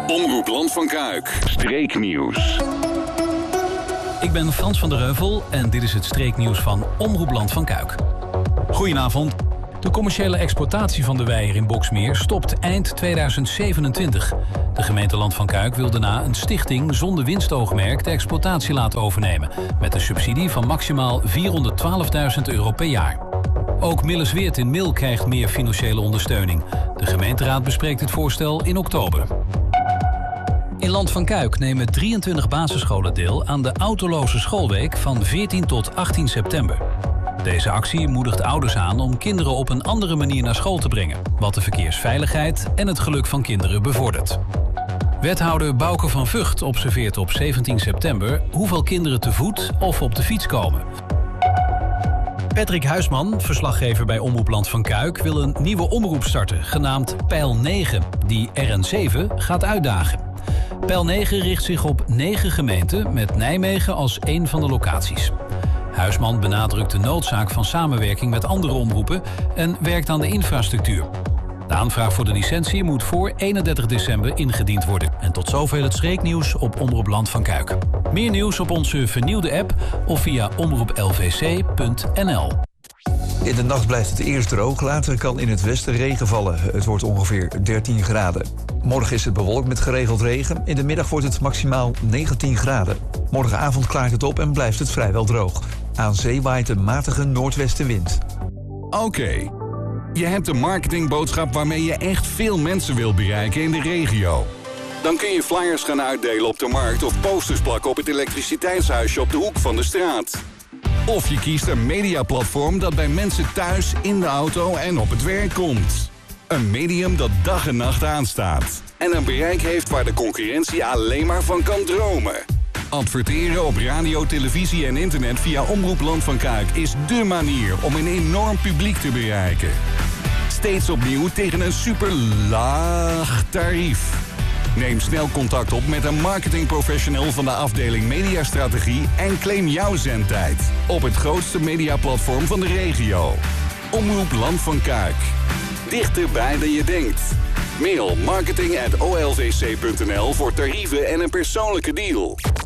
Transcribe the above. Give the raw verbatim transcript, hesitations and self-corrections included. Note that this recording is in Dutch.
Omroep Land van Kuik. Streeknieuws. Ik ben Frans van der Heuvel en dit is het streeknieuws van Omroep Land van Kuik. Goedenavond. De commerciële exploitatie van de Weiher in Boxmeer stopt eind tweeduizend zevenentwintig. De gemeente Land van Kuik wil daarna een stichting zonder winstoogmerk de exploitatie laten overnemen, met een subsidie van maximaal vierhonderdtwaalfduizend euro per jaar. Ook Millesweert in Mil krijgt meer financiële ondersteuning. De gemeenteraad bespreekt het voorstel in oktober. In Land van Kuik nemen drieëntwintig basisscholen deel aan de autoloze schoolweek van veertien tot achttien september. Deze actie moedigt ouders aan om kinderen op een andere manier naar school te brengen, wat de verkeersveiligheid en het geluk van kinderen bevordert. Wethouder Bouke van Vught observeert op zeventien september hoeveel kinderen te voet of op de fiets komen. Patrick Huisman, verslaggever bij Omroep Land van Kuik, wil een nieuwe omroep starten, genaamd Pijl negen, die R N zeven gaat uitdagen. Pijl negen richt zich op negen gemeenten, met Nijmegen als één van de locaties. Huisman benadrukt de noodzaak van samenwerking met andere omroepen en werkt aan de infrastructuur. De aanvraag voor de licentie moet voor eenendertig december ingediend worden. En tot zover het streeknieuws op Omroep Land van Kuik. Meer nieuws op onze vernieuwde app of via omroep l v c punt n l. In de nacht blijft het eerst droog, later kan in het westen regen vallen. Het wordt ongeveer dertien graden. Morgen is het bewolkt met geregeld regen. In de middag wordt het maximaal negentien graden. Morgenavond klaart het op en blijft het vrijwel droog. Aan zee waait een matige noordwestenwind. Oké, okay. Je hebt een marketingboodschap waarmee je echt veel mensen wil bereiken in de regio. Dan kun je flyers gaan uitdelen op de markt of posters plakken op het elektriciteitshuisje op de hoek van de straat. Of je kiest een mediaplatform dat bij mensen thuis, in de auto en op het werk komt. Een medium dat dag en nacht aanstaat. En een bereik heeft waar de concurrentie alleen maar van kan dromen. Adverteren op radio, televisie en internet via Omroep Land van Kuik is dé manier om een enorm publiek te bereiken. Steeds opnieuw tegen een super laag tarief. Neem snel contact op met een marketingprofessional van de afdeling Mediastrategie en claim jouw zendtijd op het grootste mediaplatform van de regio. Omroep Land van Kuik. Dichterbij dan je denkt. Mail marketing at o l v c punt n l voor tarieven en een persoonlijke deal.